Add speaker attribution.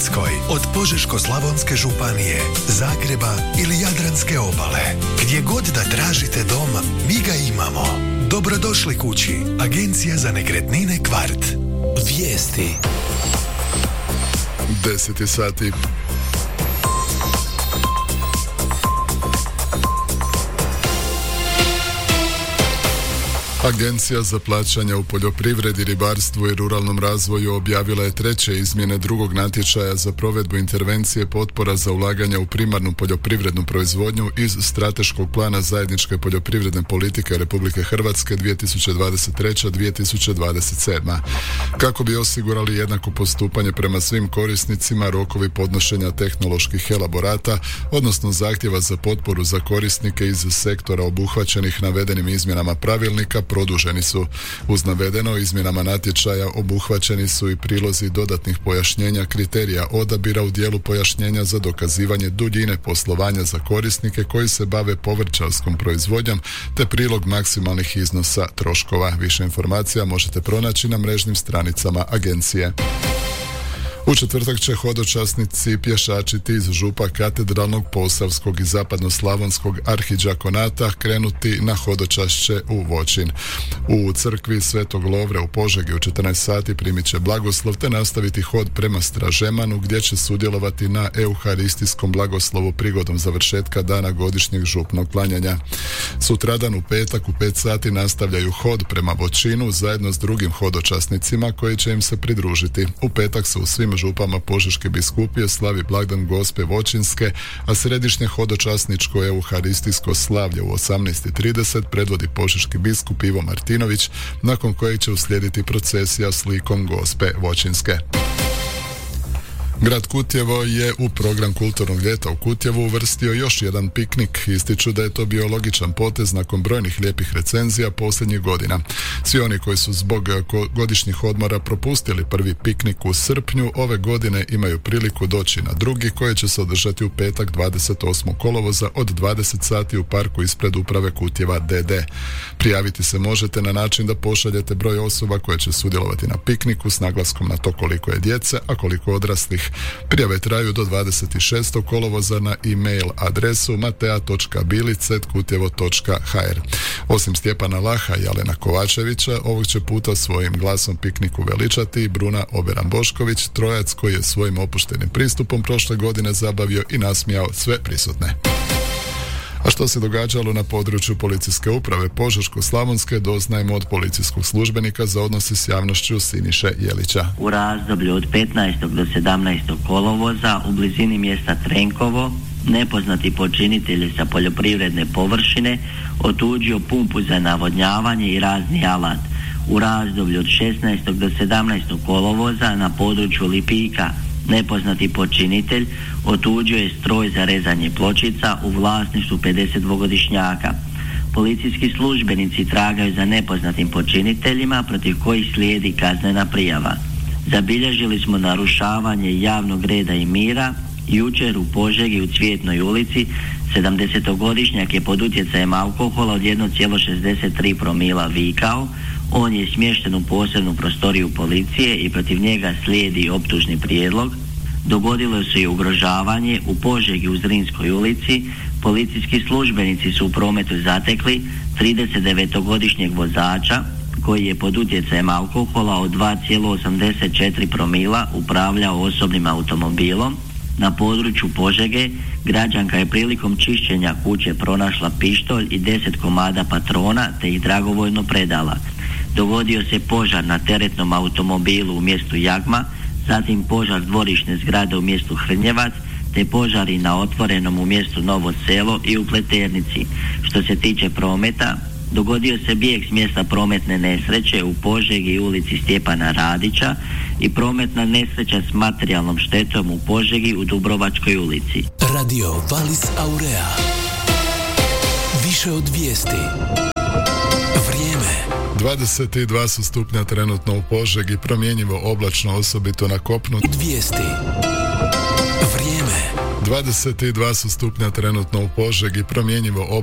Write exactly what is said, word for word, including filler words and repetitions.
Speaker 1: Hrvatskoj, od Požeško-slavonske županije, Zagreba ili Jadranske obale. Gdje god da tražite dom, mi ga imamo. Dobrodošli kući. Agencija za nekretnine Kvart. Vijesti.
Speaker 2: Deseti sati. Agencija za plaćanja u poljoprivredi, ribarstvu i ruralnom razvoju objavila je treće izmjene drugog natječaja za provedbu intervencije potpora za ulaganja u primarnu poljoprivrednu proizvodnju iz strateškog plana zajedničke poljoprivredne politike Republike Hrvatske dvije tisuće dvadeset treća do dvije tisuće dvadeset sedma. Kako bi osigurali jednako postupanje prema svim korisnicima, rokovi podnošenja tehnoloških elaborata, odnosno zahtjeva za potporu za korisnike iz sektora obuhvaćenih navedenim izmjenama pravilnika, produženi su. Uz navedeno, izmjenama natječaja obuhvaćeni su i prilozi dodatnih pojašnjenja kriterija odabira u dijelu pojašnjenja za dokazivanje duljine poslovanja za korisnike koji se bave povrćarskom proizvodnjom, te prilog maksimalnih iznosa troškova. Više informacija možete pronaći na mrežnim stranicama agencije. U četvrtak će hodočasnici pješačiti iz župa Katedralnog, Posavskog i Zapadnoslavonskog arhidžakonata krenuti na hodočašće u Voćin. U crkvi Svetog Lovre u Požegi u četrnaest sati primit će blagoslov te nastaviti hod prema Stražemanu gdje će sudjelovati na euharistijskom blagoslovu prigodom završetka dana godišnjeg župnog klanjanja. Sutradan u petak u pet sati nastavljaju hod prema Voćinu zajedno s drugim hodočasnicima koji će im se pridružiti. U petak su u svim župama Požeške biskupije slavi blagdan Gospe Voćinske, a središnje hodočasničko euharistijsko slavlje u osamnaest i trideset predvodi požeški biskup Ivo Martinović, nakon kojeg će uslijediti procesija s likom Gospe Voćinske. Grad Kutjevo je u program kulturnog ljeta u Kutjevu uvrstio još jedan piknik. Ističu da je to bio logičan potez nakon brojnih lijepih recenzija posljednjih godina. Svi oni koji su zbog godišnjih odmora propustili prvi piknik u srpnju, ove godine imaju priliku doći na drugi koji će se održati u petak dvadeset osmog kolovoza od dvadeset sati u parku ispred uprave Kutjeva D D. Prijaviti se možete na način da pošaljete broj osoba koje će sudjelovati na pikniku s naglaskom na to koliko je djece, a koliko odraslih. Prijave traju do dvadeset šestog kolovoza na e-mail adresu matea točka bilic at kutjevo točka ha er. Osim Stjepana Laha i Alena Kovačevića, ovog će puta svojim glasom pikniku veličati Bruna Oberan-Bošković, trojac koji je svojim opuštenim pristupom prošle godine zabavio i nasmijao sve prisutne. A što se događalo na području policijske uprave Požeško-slavonske doznajemo od policijskog službenika za odnose s javnošću Siniše Jelića.
Speaker 3: U razdoblju od petnaestog do sedamnaestog kolovoza u blizini mjesta Trenkovo nepoznati počinitelj sa poljoprivredne površine otuđio pumpu za navodnjavanje i razni alat. U razdoblju od šesnaestog do sedamnaestog kolovoza na području Lipika nepoznati počinitelj otuđio je stroj za rezanje pločica u vlasništvu pedesetdvogodišnjaka. Policijski službenici tragaju za nepoznatim počiniteljima protiv kojih slijedi kaznena prijava. Zabilježili smo narušavanje javnog reda i mira. Jučer u Požegi u Cvjetnoj ulici sedamdesetogodišnjak je pod utjecajem alkohola od jedan zarez šezdeset tri promila vikao. On je smješten u posebnu prostoriju policije i protiv njega slijedi optužni prijedlog. Dogodilo se i ugrožavanje u Požegi u Zrinskoj ulici. Policijski službenici su u prometu zatekli tridesetdevetogodišnjeg vozača koji je pod utjecajem alkohola od dva zarez osamdeset četiri promila upravljao osobnim automobilom. Na području Požege građanka je prilikom čišćenja kuće pronašla pištolj i deset komada patrona te ih dragovoljno predala. Dogodio se požar na teretnom automobilu u mjestu Jagma, zatim požar dvorišne zgrade u mjestu Hrnjevac, te požari na otvorenom u mjestu Novo Selo i u Pleternici. Što se tiče prometa, dogodio se bijeg s mjesta prometne nesreće u Požegi i ulici Stjepana Radića i prometna nesreća s materijalnom štetom u Požegi u Dubrovačkoj ulici.
Speaker 1: Radio Valis Aurea. Više od vijesti. Vrijeme.
Speaker 2: dvadeset dva su stupnja trenutno u Požegi, promjenjivo oblačno osobito na kopnu.
Speaker 1: Vijesti. Vrijeme.
Speaker 2: dvadeset dva su stupnja trenutno u Požegi, promjenjivo oblačno